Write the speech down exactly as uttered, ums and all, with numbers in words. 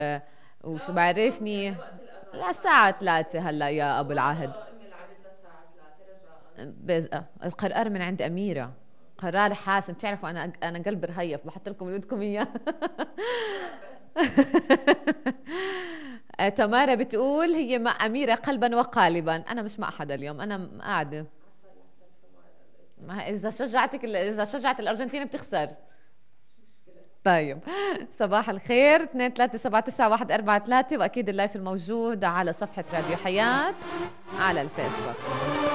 وشو بعرفني. لا الساعة ثلاثة هلا يا أبو العهد. بز... القرار من عند أميرة، قرار حاسم. بتعرفوا أنا أنا قلبي رهيف، بحط لكم اللي بدكم إياه. تمارا بتقول هي مع أميرة قلبا وقالبا، أنا مش مع حدا اليوم، أنا قاعدة. ما إذا شجعتك إذا شجعت الأرجنتين بتخسر. طيب. صباح الخير. اثنين ثلاثة سبعة تسعة واحد أربعة ثلاثة، وأكيد اللايف الموجود على صفحة راديو حياة على الفيسبوك.